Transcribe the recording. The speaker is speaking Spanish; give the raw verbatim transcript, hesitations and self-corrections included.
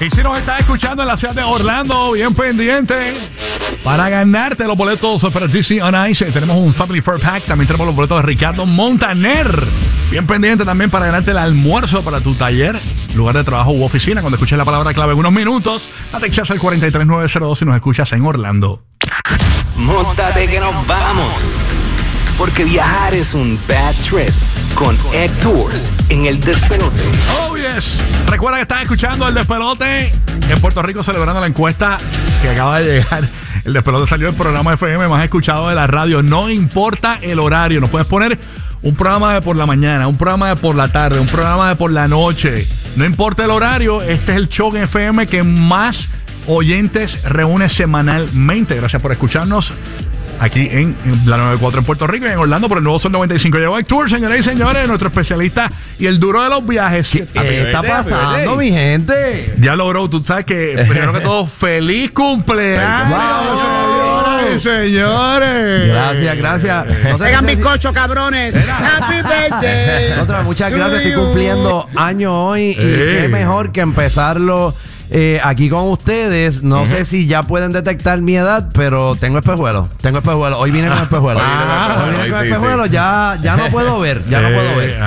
Y si nos estás escuchando en la ciudad de Orlando, bien pendiente. Para ganarte los boletos para Disney on Ice, tenemos un Family Four Pack. También tenemos los boletos de Ricardo Montaner. Bien pendiente también para ganarte el almuerzo para tu taller, lugar de trabajo u oficina. Cuando escuches la palabra clave en unos minutos, date texas al cuatro tres nueve cero dos si nos escuchas en Orlando. Móntate que nos vamos. Porque viajar es un bad trip. Con Egg Tours en el Despelote. Oh, yes. Recuerda que estás escuchando el Despelote en Puerto Rico, celebrando la encuesta que acaba de llegar. El Despelote salió del programa F M más escuchado de la radio. No importa el horario. Nos puedes poner un programa de por la mañana, un programa de por la tarde, un programa de por la noche. No importa el horario. Este es el show en F M que más oyentes reúne semanalmente. Gracias por escucharnos aquí en, en la noventa y cuatro en Puerto Rico y en Orlando por el nuevo Sol noventa y cinco. Llegó Egg Tours, señoras y señores, nuestro especialista y el duro de los viajes. ¿Qué, ¿Qué está pasando, mi gente? Ya logró, tú sabes que primero que todo, ¡feliz cumpleaños! Wow. Señores, señores. Gracias, gracias. No sé Traigan si- bizcocho, cabrones. Happy birthday. Otra, muchas gracias. Estoy cumpliendo año hoy y Ey. qué mejor que empezarlo eh, aquí con ustedes. No sé si ya pueden detectar mi edad, pero tengo espejuelos. Tengo espejuelos. Hoy vine con espejuelos. Ah, Hoy vine con sí, espejuelos. sí. Ya, ya no puedo ver. Ya no puedo ver.